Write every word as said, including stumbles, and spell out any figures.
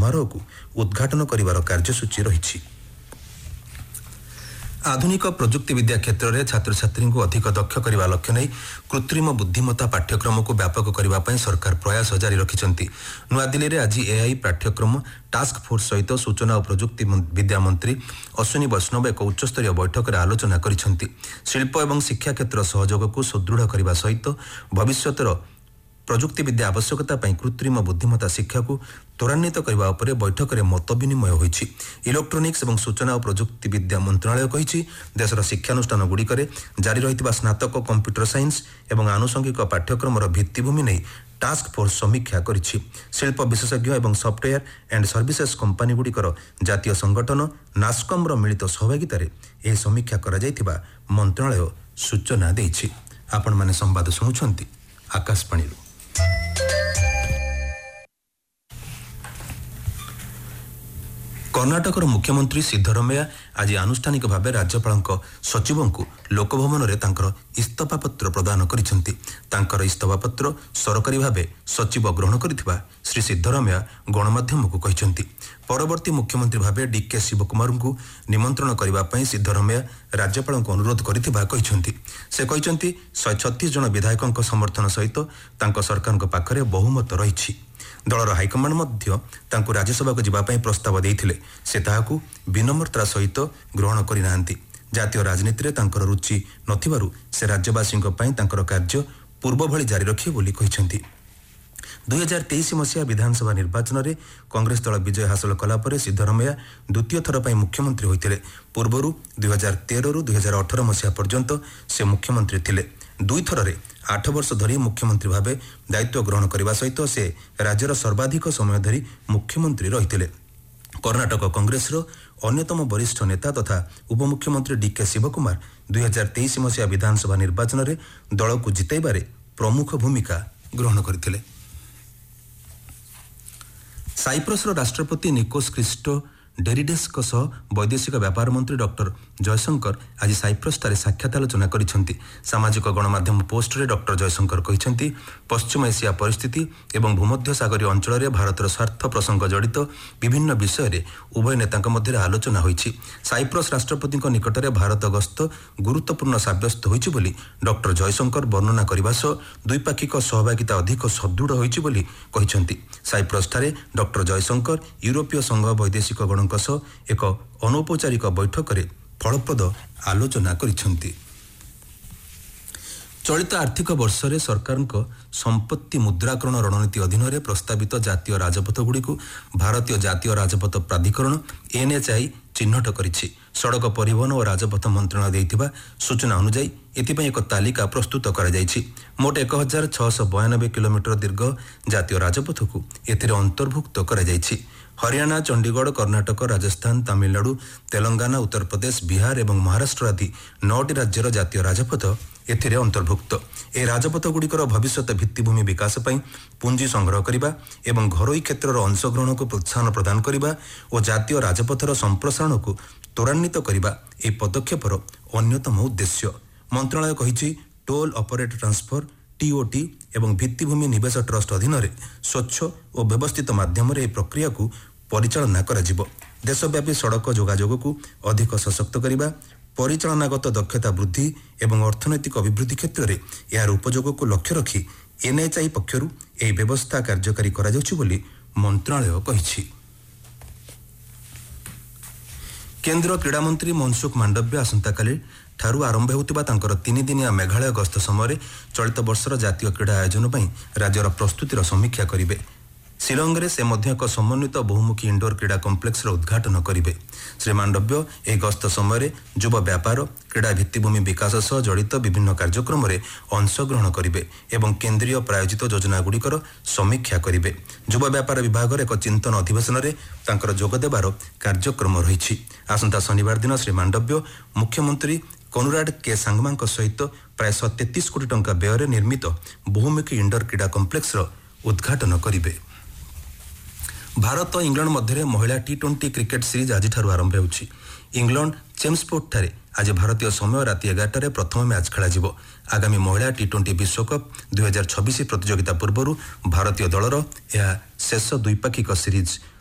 समारोह को उद्घाटन करिवार कार्यसूची रही। आधुनिक प्रजुक्ति विद्या क्षेत्र में छात्र छात्री को अधिक दक्ष करने लक्ष्य नहीं कृत्रिम बुद्धिमत्ता पाठ्यक्रम को व्यापक करने सरकार प्रयास जारी रखिंट। नुआदिल्ली में आज एआई पाठ्यक्रम टास्क फोर्स सहित सूचना और प्रजुक्ति विद्या मंत्री अश्विनी वैष्णव एक उच्चस्तरीय बैठक में आलोचना करिसेंति। शिल्प और शिक्षा क्षेत्र सहयोग को सुदृढ़ करने सहित भविष्यतर प्रजुक्ति विद्या आवश्यकता पर कृत्रिम बुद्धिमत्ता शिक्षा को त्वरान्वित करने उपर बैठक में मत विनिमय होईछि। इलेक्ट्रोनिक्स और सूचना और प्रजुक्ति विद्या मंत्रालय कहिछि देशर शिक्षानुष्ठान गुड़िक जारी रही स्नातक कंप्यूटर साइंस और आनुषंगिक पाठ्यक्रम भित्तिभूमि नहीं टास्क फोर्स समीक्षा करिछि। शिल्प विशेषज्ञ और सॉफ्टवेयर एंड सर्विसेज कंपनी गुड़िकर जातीय संगठन नास्कम मिलित सहभागितार यह समीक्षा करा जायतिबा मंत्रालय सूचना देछि। आपण माने संवाद सुनुछंती आकाशवाणी। कर्णाटक मुख्यमंत्री सिद्धरमैया आज आनुष्ठानिक भाव राज्यपाल सचिवों को लोकभवन में इस्तफा पत्र प्रदान कर इस्तफा पत्र सरकारी भाव सचिव ग्रहण कर श्री सिद्धरमैया गणमाध्यम को कहते परवर्ती मुख्यमंत्री भाव डीके शिवकुमार को निमंत्रण करने सिद्धरमैया राज्यपाल को अनुरोध करते से कहते शहे छत्तीस जन विधायकों समर्थन सहित सरकार पाखरे बहुमत रही। दलर हाइकमांड मध्य तांको राज्यसभा को जीवाई प्रस्ताव देइथिले से ताहाकू विनम्रता सहित ग्रहण करिनाहांती। जातीय राजनीति में तांकर रुचि नथिबारु से राज्यवासी कार्य पूर्व भली जारी रखिए बोली कहिसेंती। दुई हजार तेईस मसीहा विधानसभा निर्वाचन में कांग्रेस दल विजय हासिल कलापर सिद्धरमैया द्वितीय थर पर मुख्यमंत्री होते। पूर्वर दुई हजार तेरह रु दुई हजार अठर मसीहा पर्यंत से मुख्यमंत्री थिले। दुई थर में आठ वर्ष धरी मुख्यमंत्री भाव दायित्व ग्रहण करने सहित से राज्यर सर्वाधिक समय धरी मुख्यमंत्री रही। कर्णाटक कांग्रेस अन्यतम वरिष्ठ नेता तथा उपमुख्यमंत्री डीके शिवकुमार दुई हजार तेईस मसीहा विधानसभा निर्वाचन में दल को जिताइबारे प्रमुख भूमिका ग्रहण करथिले। साइप्रस राष्ट्रपति निकोस क्रिस्टो डेरिडेस वैदेशिक व्यापार मंत्री डॉक्टर जयशंकर आज साइप्रस ठारे साक्षात आलोचना करिसेंति। सामाजिक गणमाध्यम पोस्ट रे डॉक्टर जयशंकर कहिसेंति पश्चिम एशिया परिस्थिति एवं भूमध्य सागरीय अंचल में भारतर स्वार्थ प्रसंग जड़ित विभिन्न विषय रे उभय नेतांक मध्य आलोचना होईछि। साइप्रस राष्ट्रपति निकट में भारत गस्त गुरुत्वपूर्ण साब्यस्त होईछि बोली डॉक्टर जयशंकर वर्णना करने सह द्विपाक्षिक सहभागिता अधिक सुदृढ़ होईछि बोली कहिसेंति। साइप्रस ठारे डॉक्टर जयशंकर यूरोपीय संघ वैदेशिक गण एक अनौपचारिक बैठक में फलप्रद आलोचना करिसेंति। चलित आर्थिक वर्ष में सरकार संपत्ति मुद्राकरण रणनीति अधीन में प्रस्तावित जातीय राजपथ गुड़िक भारतीय जातीय राजपथ प्राधिकरण एनएचआई चिन्हट करिछि। सड़क परिवहन और राजपथ मंत्रालय देइथिबा सूचना अनुसार एथिपाई एक तालिका प्रस्तुत करा जायछि। मोट एक हजार छःश बयानबे किलोमीटर दीर्घ जातीय राजपथ को एथिरे अंतर्भुक्त करा जायछि। हरियाणा, चंडीगढ़, कर्नाटक, राजस्थान, तमिलनाडु, तेलंगाना, उत्तर प्रदेश, बिहार और महाराष्ट्र आदि नौटी राज्यर जातीय राजपथ एथिरे अंतर्भुक्त। ए राजपथ गुड़िकर भविष्यत भित्तिभूमि विकास पई पुंजी संग्रह करिबा एवं घरोई क्षेत्रर अंशग्रहण को प्रोत्साहन प्रदान करिबा और जातीय राजपथर संप्रसारण को त्वरान्वित करिबा ए पदक्षेपर अन्यतम उद्देश्य। मंत्रालय कहिछि टोल ऑपरेट ट्रांसफर टीओटी एवं भित्तिभूमि निवेश ट्रस्ट अधीन में स्वच्छ और व्यवस्थित माध्यम रे प्रक्रिया को परिचालना करा जिवो। देशव्यापी सड़क जोगाजोग को अधिक सशक्त करिबा, परिचालनागत दक्षता वृद्धि एवं अर्थनैतिक अभिवृद्धि क्षेत्र में यार उपयोग को लक्ष्य रखी एनएचआई पक्षरु ए व्यवस्था कार्यकारी करा जाउछि बोली मंत्रालय कहिछि। केंद्र क्रीड़ा मंत्री मनसुख मांडव्य आसंताकाली ठारू आरंभ होतिबा तांकर तीन दिनिया मेघालय गस्त समय चलित वर्षर जातीय क्रीड़ा आयोजन पर राज्यर प्रस्तुतिर समीक्षा करिवे। शिलंग रे से मध्य एक समन्वित बहुमुखी इंडोर क्रीड़ा कम्प्लेक्स उद्घाटन करिवे। श्री मांडव्य ए गस्त समय युवा व्यापार क्रीड़ा भित्तिभूमि विकास सह जड़ित विभिन्न कार्यक्रम में अंशग्रहण करिवे एवं केंद्रीय प्रायोजित योजना गुड़िकर समीक्षा करिवे। युवा व्यापार विभाग एक चिंतन अधिवेशन में तांकर जोग देबार कार्यक्रम रही। आसंता शनिवार दिन श्री मांडव्य मुख्यमंत्री कोनुराड के सांगमा सहित प्राय तेतीस कोटी टंका व्यय निर्मित बहुमुखी इंडोर क्रीड़ा कम्प्लेक्स उद्घाटन करिवे। भारत इंग्लैंड मध्य महिला टी ट्वेंटी क्रिकेट सीरीज आज आरंभ होछि। इंग्लैंड चेम्सपोर्ट ठारे आज भारतीय समय राति एगारटार प्रथम मैच खेल। आगामी महिला टी ट्वेंटी विश्वकप दुई हजार छब्बीस प्रतियोगिता पूर्व भारतीय दलर यह शेष द्विपाक्षिक सीरीज